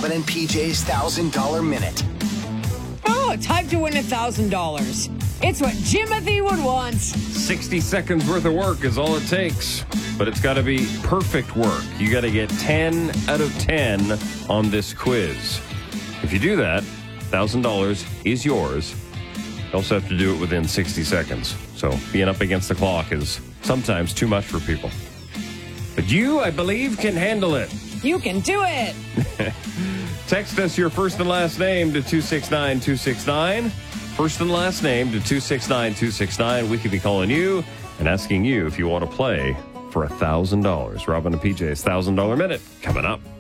Robin and PJ's $1,000 Minute. Oh, time to win $1,000. It's what Jimothy would want. 60 seconds worth of work is all it takes. But it's got to be perfect work. You got to get 10 out of 10 on this quiz. If you do that, $1,000 is yours. You also have to do it within 60 seconds. So being up against the clock is sometimes too much for people. But you, I believe, can handle it. You can do it. Text us your first and last name to 269-269. First and last name to 269-269. We could be calling you and asking you if you want to play for $1,000. Robin and PJ's $1,000 Minute coming up.